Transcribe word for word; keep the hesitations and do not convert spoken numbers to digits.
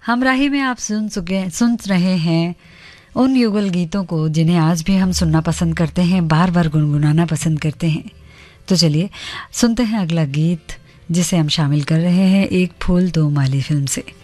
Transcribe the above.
हमराही में आप सुन चुके सुन रहे हैं उन युगल गीतों को जिन्हें आज भी हम सुनना पसंद करते हैं, बार बार गुनगुनाना पसंद करते हैं। तो चलिए सुनते हैं अगला गीत, जिसे हम शामिल कर रहे हैं एक फूल दो माली फिल्म से।